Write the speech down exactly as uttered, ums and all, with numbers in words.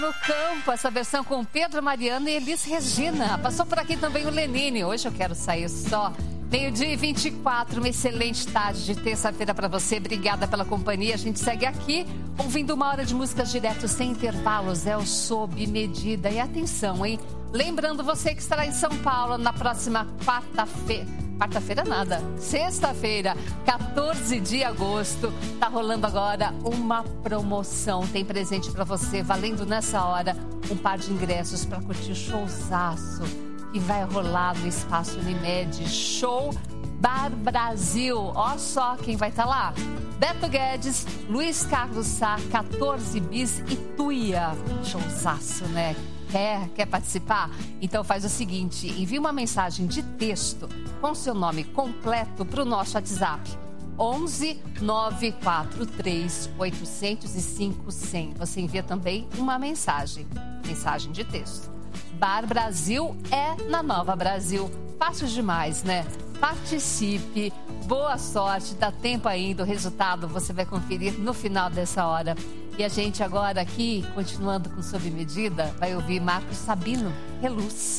No campo, essa versão com Pedro Mariano e Elis Regina. Passou por aqui também o Lenine. Hoje eu quero sair só. Meio-dia e vinte e quatro, uma excelente tarde de terça-feira para você. Obrigada pela companhia. A gente segue aqui, ouvindo uma hora de músicas direto, sem intervalos. É o Sob Medida. E atenção, hein? Lembrando você que estará em São Paulo na próxima quarta-feira. Quarta-feira nada, sexta-feira, quatorze de agosto, tá rolando agora uma promoção. Tem presente para você, valendo nessa hora um par de ingressos para curtir o showzaço que vai rolar no Espaço Unimed. Show Bar Brasil. Ó só quem vai estar tá lá. Beto Guedes, Luiz Carlos Sá, quatorze bis e Tuia. Showzaço, né? Quer, quer participar? Então faz o seguinte, envie uma mensagem de texto com seu nome completo para o nosso WhatsApp. onze nove quatro três oito zero cinco zero zero. Você envia também uma mensagem, mensagem de texto. Bar Brasil é na Nova Brasil. Fácil demais, né? Participe, boa sorte, dá tempo ainda, o resultado você vai conferir no final dessa hora. E a gente agora aqui, continuando com Sob Medida, vai ouvir Marcos Sabino, Reluz.